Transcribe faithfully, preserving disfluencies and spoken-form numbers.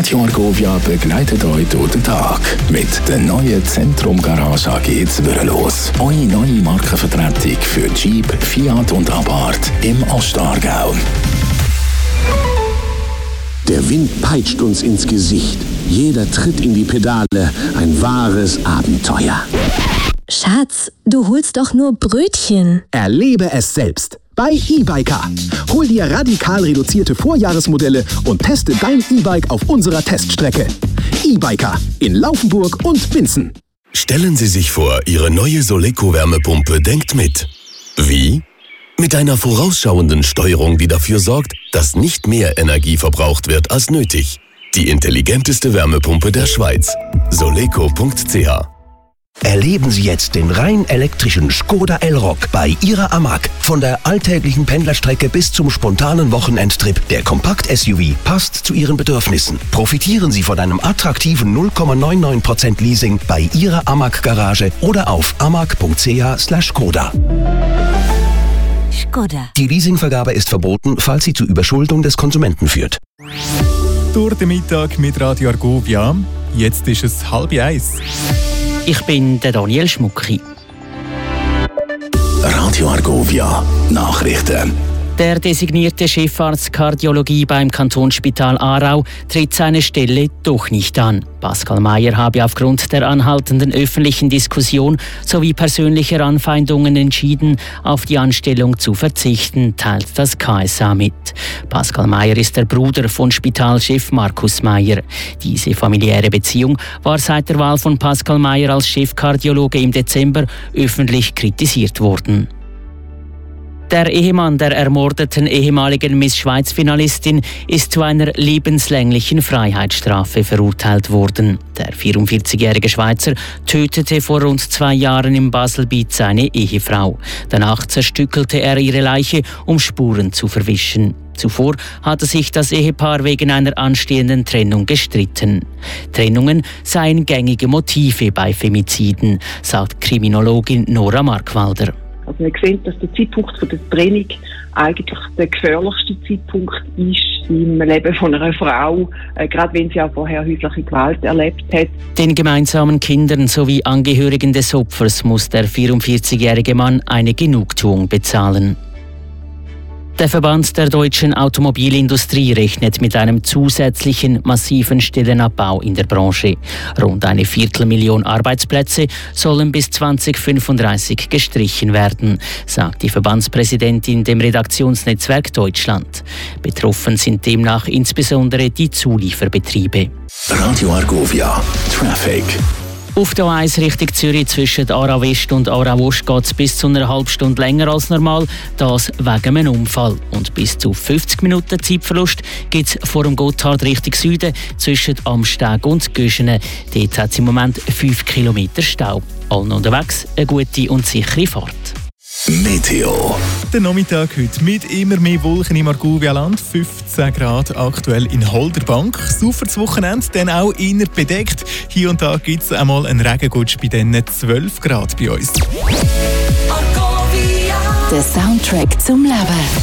Radio Argovia begleitet euch durch den Tag mit der neuen Zentrum Garage A G Zwirrelos. Eure neue Markenvertretung für Jeep, Fiat und Abarth im Ostaargau. Der Wind peitscht uns ins Gesicht. Jeder Tritt in die Pedale, ein wahres Abenteuer. Schatz, du holst doch nur Brötchen. Erlebe es selbst bei eBiker. Hol dir radikal reduzierte Vorjahresmodelle und teste dein E-Bike auf unserer Teststrecke. eBiker in Laufenburg und Binzen. Stellen Sie sich vor, Ihre neue Soleco-Wärmepumpe denkt mit. Wie? Mit einer vorausschauenden Steuerung, die dafür sorgt, dass nicht mehr Energie verbraucht wird als nötig. Die intelligenteste Wärmepumpe der Schweiz. soleco punkt c h. Erleben Sie jetzt den rein elektrischen Škoda Elroq bei Ihrer Amag. Von der alltäglichen Pendlerstrecke bis zum spontanen Wochenendtrip. Der Kompakt-S U V passt zu Ihren Bedürfnissen. Profitieren Sie von einem attraktiven null Komma neunundneunzig Prozent Leasing bei Ihrer Amag-Garage oder auf amag punkt c h slash Škoda. Škoda. Die Leasingvergabe ist verboten, falls sie zu Überschuldung des Konsumenten führt. Durch den Mittag mit Radio Argovia. Jetzt ist es halb eins. Ich bin der Daniel Schmucki. Radio Argovia Nachrichten. Der designierte Chefarzt Kardiologie beim Kantonsspital Aarau tritt seine Stelle doch nicht an. Pascal Meyer habe aufgrund der anhaltenden öffentlichen Diskussion sowie persönlicher Anfeindungen entschieden, auf die Anstellung zu verzichten, teilt das K S A mit. Pascal Meyer ist der Bruder von Spitalchef Markus Meyer. Diese familiäre Beziehung war seit der Wahl von Pascal Meyer als Chefkardiologe im Dezember öffentlich kritisiert worden. Der Ehemann der ermordeten ehemaligen Miss-Schweiz-Finalistin ist zu einer lebenslänglichen Freiheitsstrafe verurteilt worden. Der vierundvierzigjährige Schweizer tötete vor rund zwei Jahren im Baselbiet seine Ehefrau. Danach zerstückelte er ihre Leiche, um Spuren zu verwischen. Zuvor hatte sich das Ehepaar wegen einer anstehenden Trennung gestritten. Trennungen seien gängige Motive bei Femiziden, sagt Kriminologin Nora Markwalder. Also wir sehen, dass der Zeitpunkt der Trennung eigentlich der gefährlichste Zeitpunkt ist im Leben von einer Frau, äh, gerade wenn sie auch vorher häusliche Gewalt erlebt hat. Den gemeinsamen Kindern sowie Angehörigen des Opfers muss der vierundvierzigjährige Mann eine Genugtuung bezahlen. Der Verband der deutschen Automobilindustrie rechnet mit einem zusätzlichen massiven Stellenabbau in der Branche. Rund eine Viertelmillion Arbeitsplätze sollen bis zwanzig fünfunddreißig gestrichen werden, sagt die Verbandspräsidentin dem Redaktionsnetzwerk Deutschland. Betroffen sind demnach insbesondere die Zulieferbetriebe. Radio Argovia Traffic. Auf der A eins Richtung Zürich zwischen Aarau West und Aarau Ost geht es bis zu einer halben Stunde länger als normal, das wegen einem Unfall. Und bis zu fünfzig Minuten Zeitverlust gibt es vor dem Gotthard Richtung Süden zwischen Amsteg und Göschenen. Dort hat es im Moment fünf Kilometer Stau. Allen unterwegs eine gute und sichere Fahrt. Meteo. Der Nachmittag heute mit immer mehr Wolken im Argovia-Land, fünfzehn Grad aktuell in Holderbank. Super das Wochenende, dann auch eher bedeckt. Hier und da gibt es einmal einen Regengutsch bei diesen zwölf Grad bei uns. Der Soundtrack zum Leben.